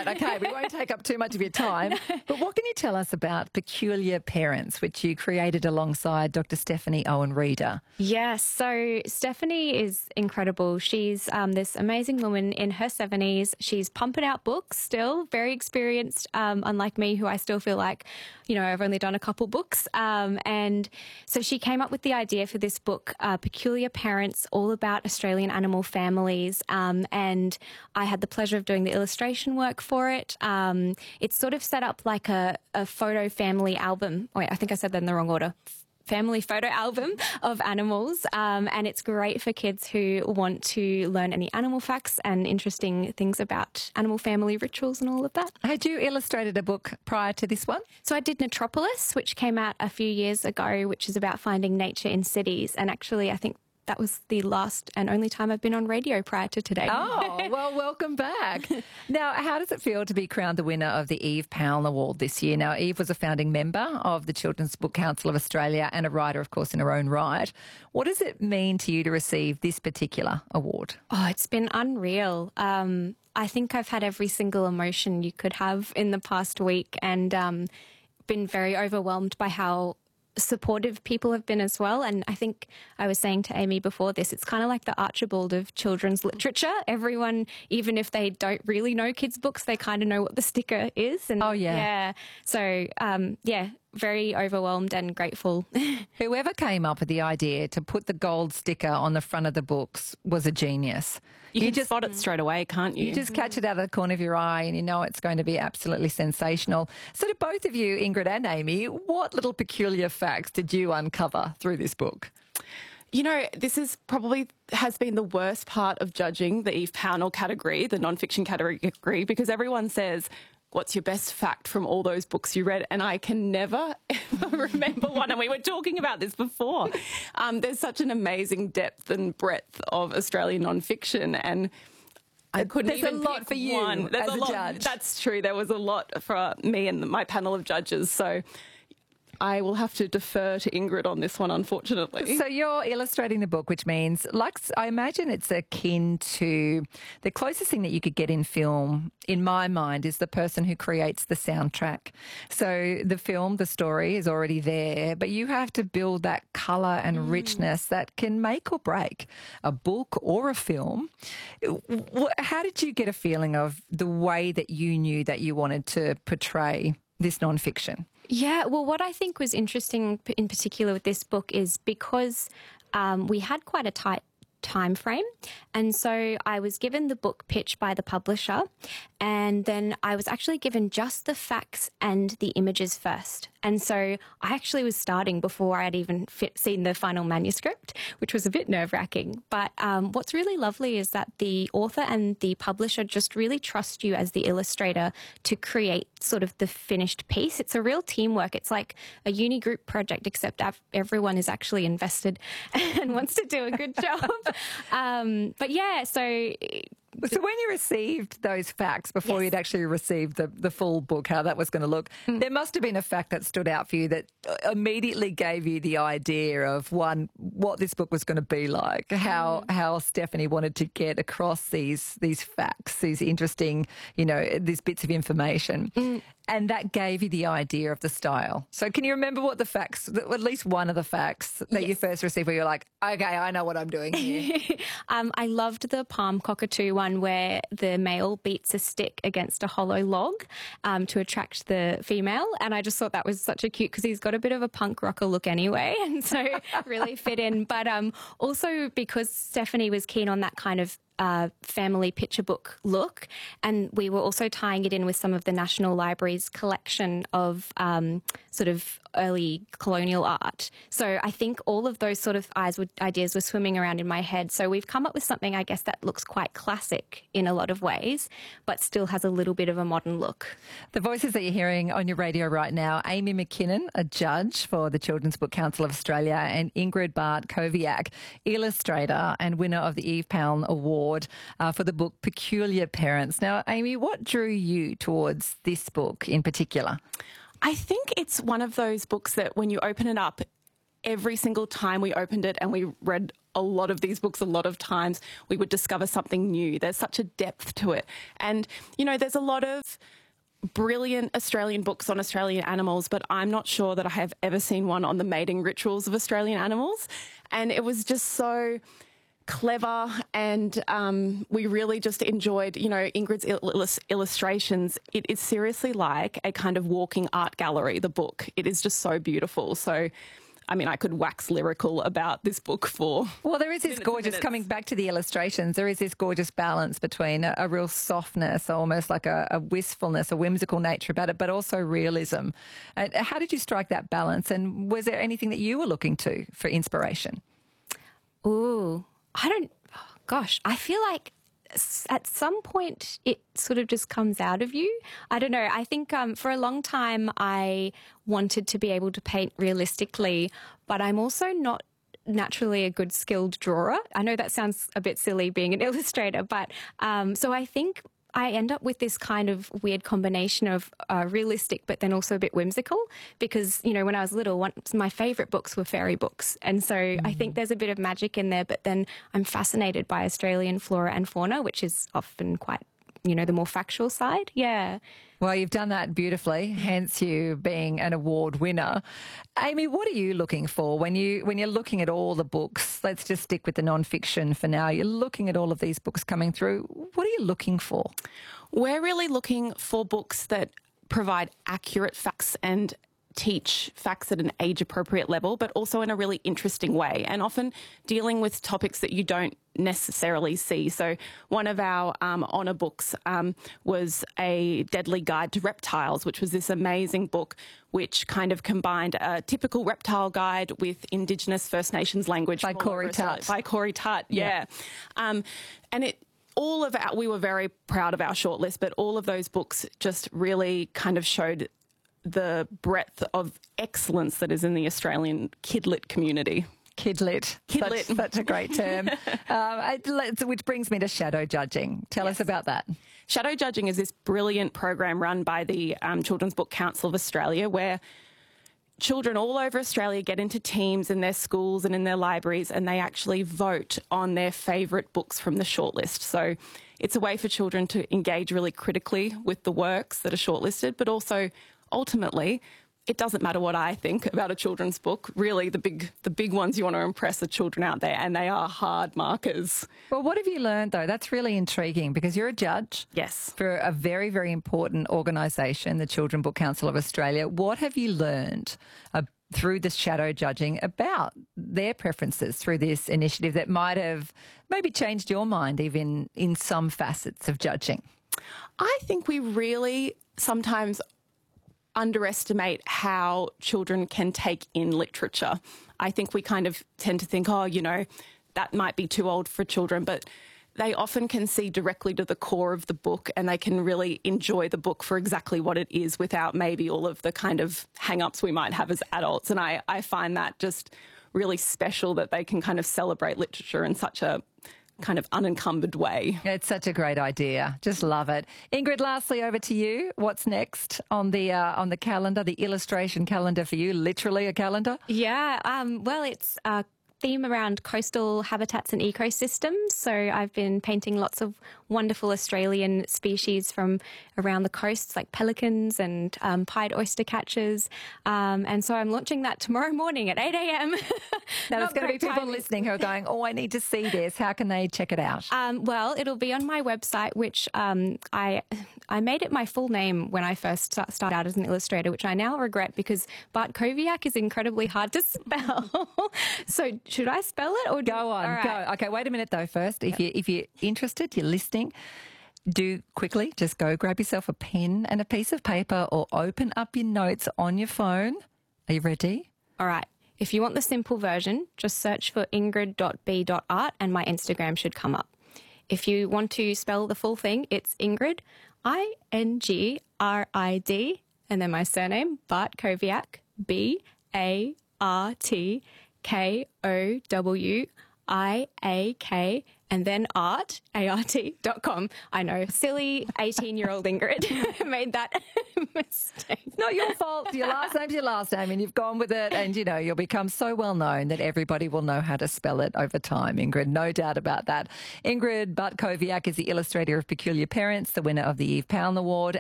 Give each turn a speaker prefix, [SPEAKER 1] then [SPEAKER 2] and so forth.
[SPEAKER 1] right, okay, we won't take up too much of your time. But what can you tell us about Peculiar Parents, which you created alongside Dr. Stephanie Owen Reeder?
[SPEAKER 2] Yes, so Stephanie is incredible. She's this amazing woman in her 70s. She's pumping out books still, very experienced, unlike me, who I still feel like, I've only done a couple books. And so she came up with the idea for this book, Peculiar Parents, all about Australian animal families. And I had the pleasure of doing the illustration work for it. It's sort of set up like a photo family album. Oh, wait, I think I said that in the wrong order. Family photo album of animals, and it's great for kids who want to learn any animal facts and interesting things about animal family rituals and all of that.
[SPEAKER 1] Had you illustrated a book prior to this one?
[SPEAKER 2] So I did Metropolis, which came out a few years ago, which is about finding nature in cities, and actually I think that was the last and only time I've been on radio prior to today.
[SPEAKER 1] Oh, well, welcome back. Now, how does it feel to be crowned the winner of the Eve Powell Award this year? Now, Eve was a founding member of the Children's Book Council of Australia and a writer, of course, in her own right. What does it mean to you to receive this particular award?
[SPEAKER 2] Oh, it's been unreal. I think I've had every single emotion you could have in the past week, and been very overwhelmed by how supportive people have been as well. And I think I was saying to Amy before this, it's kind of like the Archibald of children's literature. Everyone, even if they don't really know kids' books, they kind of know what the sticker is. And
[SPEAKER 1] oh, yeah.
[SPEAKER 2] Yeah. So, very overwhelmed and grateful.
[SPEAKER 1] Whoever came up with the idea to put the gold sticker on the front of the books was a genius.
[SPEAKER 3] You can just spot it straight away, can't you?
[SPEAKER 1] You just catch it out of the corner of your eye and you know it's going to be absolutely sensational. So to both of you, Ingrid and Amy, what little peculiar facts did you uncover through this book?
[SPEAKER 3] This is probably has been the worst part of judging the Eve Powell category, the non-fiction category, because everyone says, what's your best fact from all those books you read? And I can never, ever remember one. And we were talking about this before. There's such an amazing depth and breadth of Australian non-fiction, and I couldn't
[SPEAKER 1] There's
[SPEAKER 3] even
[SPEAKER 1] a lot
[SPEAKER 3] pick
[SPEAKER 1] for you
[SPEAKER 3] one. There's
[SPEAKER 1] as a judge.
[SPEAKER 3] That's true. There was a lot for me and my panel of judges. So I will have to defer to Ingrid on this one, unfortunately.
[SPEAKER 1] So you're illustrating the book, which means, I imagine it's akin to the closest thing that you could get in film, in my mind, is the person who creates the soundtrack. So the film, the story is already there, but you have to build that colour and richness that can make or break a book or a film. How did you get a feeling of the way that you knew that you wanted to portray this non-fiction?
[SPEAKER 2] Yeah, well, what I think was interesting in particular with this book is because we had quite a tight time frame, and so I was given the book pitch by the publisher, and then I was actually given just the facts and the images first. And so I actually was starting before I had even seen the final manuscript, which was a bit nerve-wracking. But what's really lovely is that the author and the publisher just really trust you as the illustrator to create sort of the finished piece. It's a real teamwork. It's like a uni group project, except everyone is actually invested and wants to do a good job. But yeah, so
[SPEAKER 1] when you received those facts before you'd actually received the full book, how that was going to look, there must have been a fact that stood out for you that immediately gave you the idea of, one, what this book was going to be like, how Stephanie wanted to get across these facts, these interesting, these bits of information. And that gave you the idea of the style. So can you remember what the facts, at least one of the facts that you first received where you're like, okay, I know what I'm doing here?
[SPEAKER 2] I loved the palm cockatoo one where the male beats a stick against a hollow log to attract the female. And I just thought that was such a cute, because he's got a bit of a punk rocker look anyway, and so really fit in. But also because Stephanie was keen on that kind of family picture book look, and we were also tying it in with some of the National Library's collection of sort of early colonial art. So I think all of those sort of ideas were swimming around in my head. So we've come up with something, I guess, that looks quite classic in a lot of ways, but still has a little bit of a modern look.
[SPEAKER 1] The voices that you're hearing on your radio right now, Amy McKinnon, a judge for the Children's Book Council of Australia, and Ingrid Bart-Kowiak, illustrator and winner of the Eve Powell Award for the book Peculiar Parents. Now, Amy, what drew you towards this book in particular?
[SPEAKER 3] I think it's one of those books that when you open it up, every single time we opened it, and we read a lot of these books a lot of times, we would discover something new. There's such a depth to it. And, there's a lot of brilliant Australian books on Australian animals, but I'm not sure that I have ever seen one on the mating rituals of Australian animals. And it was just so clever, and we really just enjoyed, Ingrid's illustrations. It is seriously like a kind of walking art gallery, the book. It is just so beautiful. So, I could wax lyrical about this book for...
[SPEAKER 1] Well, there is this gorgeous, coming back to the illustrations, there is this gorgeous balance between a real softness, almost like a wistfulness, a whimsical nature about it, but also realism. How did you strike that balance? And was there anything that you were looking to for inspiration?
[SPEAKER 2] Ooh, I feel like at some point it sort of just comes out of you. I don't know. I think for a long time I wanted to be able to paint realistically, but I'm also not naturally a good skilled drawer. I know that sounds a bit silly being an illustrator, but so I think I end up with this kind of weird combination of realistic but then also a bit whimsical because, when I was little, my favourite books were fairy books. And so I think there's a bit of magic in there, but then I'm fascinated by Australian flora and fauna, which is often quite, the more factual side. Yeah.
[SPEAKER 1] Well, you've done that beautifully, hence you being an award winner. Amy, what are you looking for when you're looking at all the books? Let's just stick with the non-fiction for now. You're looking at all of these books coming through. What are you looking for?
[SPEAKER 3] We're really looking for books that provide accurate facts and teach facts at an age-appropriate level, but also in a really interesting way, and often dealing with topics that you don't necessarily see. So one of our honour books was A Deadly Guide to Reptiles, which was this amazing book which kind of combined a typical reptile guide with Indigenous First Nations language.
[SPEAKER 1] By Corey Tutt.
[SPEAKER 3] By Corey Tutt, yeah. And we were very proud of our shortlist, but all of those books just really kind of showed the breadth of excellence that is in the Australian kidlit community.
[SPEAKER 1] Kidlit. Such a great term. Which brings me to shadow judging. Tell us about that.
[SPEAKER 3] Shadow judging is this brilliant program run by the Children's Book Council of Australia, where children all over Australia get into teams in their schools and in their libraries, and they actually vote on their favourite books from the shortlist. So it's a way for children to engage really critically with the works that are shortlisted, but also ultimately, it doesn't matter what I think about a children's book. Really, the big ones you want to impress the children out there, and they are hard markers.
[SPEAKER 1] Well, what have you learned, though? That's really intriguing because you're a judge.
[SPEAKER 3] Yes.
[SPEAKER 1] For a very, very important organisation, the Children's Book Council of Australia. What have you learned through this shadow judging about their preferences through this initiative that might have maybe changed your mind even in some facets of judging?
[SPEAKER 3] I think we really sometimes underestimate how children can take in literature. I think we kind of tend to think, that might be too old for children, but they often can see directly to the core of the book, and they can really enjoy the book for exactly what it is without maybe all of the kind of hang-ups we might have as adults. And I find that just really special that they can kind of celebrate literature in such a kind of unencumbered way.
[SPEAKER 1] It's such a great idea. Just love it. Ingrid, lastly, over to you. What's next on the calendar, the illustration calendar for you? Literally a calendar?
[SPEAKER 2] Yeah. Well, it's a theme around coastal habitats and ecosystems. So I've been painting lots of wonderful Australian species from around the coasts, like pelicans and pied oyster catchers. And so I'm launching that tomorrow morning at 8 a.m.
[SPEAKER 1] Now, there's going to be people listening who are going, I need to see this. How can they check it out?
[SPEAKER 2] Well, it'll be on my website, which I made it my full name when I first started out as an illustrator, which I now regret because Bartkowiak is incredibly hard to spell. So should I spell it or
[SPEAKER 1] go on? Right. Go. Okay, wait a minute though. First, if you're interested, you're listening, do quickly just go grab yourself a pen and a piece of paper or open up your notes on your phone. Are you ready?
[SPEAKER 2] All right. If you want the simple version, just search for ingrid.b.art and my Instagram should come up. If you want to spell the full thing, it's Ingrid, Ingrid, and then my surname, Bartkowiak, Bartkowiak, and then art.com. I know, silly 18-year-old Ingrid made that mistake.
[SPEAKER 1] It's not your fault. Your last name's your last name, and you've gone with it, and, you know, you'll become so well known that everybody will know how to spell it over time, Ingrid. No doubt about that. Ingrid Bartkowiak is the illustrator of Peculiar Parents, the winner of the Eve Pound Award.